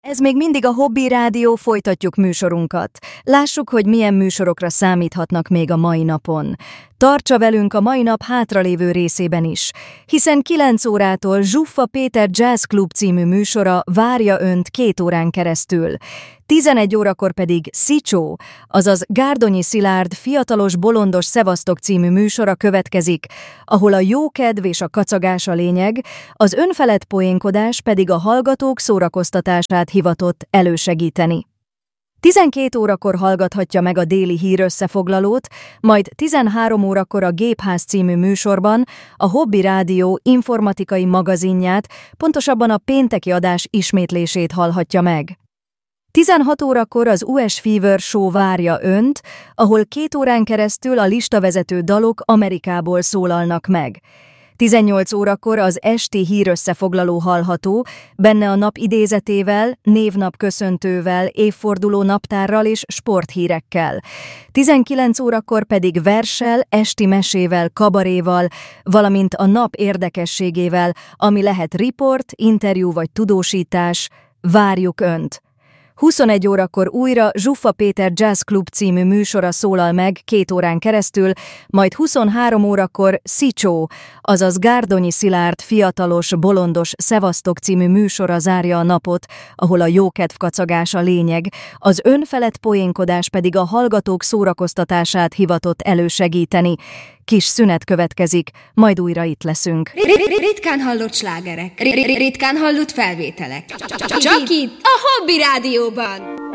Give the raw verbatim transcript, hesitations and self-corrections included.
Ez még mindig a Hobby Rádió, folytatjuk műsorunkat. Lássuk, hogy milyen műsorokra számíthatnak még a mai napon. Tartsa velünk a mai nap hátralévő részében is, hiszen kilenc órától Zsuffa Péter Jazz Club című műsora várja Önt két órán keresztül. tizenegy órakor pedig Szicsó, azaz Gárdonyi Szilárd fiatalos bolondos szevasztok című műsora következik, ahol a jókedv és a kacagás a lényeg, az önfelett poénkodás pedig a hallgatók szórakoztatását hivatott elősegíteni. tizenkét órakor hallgathatja meg a déli hírösszefoglalót, majd tizenhárom órakor a Gépház című műsorban a Hobby Rádió informatikai magazinját, pontosabban a pénteki adás ismétlését hallhatja meg. tizenhat órakor az u es Fever Show várja Önt, ahol két órán keresztül a listavezető dalok Amerikából szólalnak meg. tizennyolc órakor az esti hírösszefoglaló hallható, benne a nap idézetével, névnap köszöntővel, évforduló naptárral és sporthírekkel. tizenkilenc órakor pedig verssel, esti mesével, kabaréval, valamint a nap érdekességével, ami lehet riport, interjú vagy tudósítás. Várjuk Önt! huszonegy órakor újra Zsuffa Péter Jazz Club című műsora szólal meg két órán keresztül, majd huszonhárom órakor Szicsó, azaz Gárdonyi Szilárd fiatalos bolondos szevasztok című műsora zárja a napot, ahol a jókedv kacagás a lényeg, az önfelett poénkodás pedig a hallgatók szórakoztatását hivatott elősegíteni. Kis szünet következik, majd újra itt leszünk. Ritkán hallott slágerek, ritkán hallott felvételek. Csak itt, a Hobby Rádióban!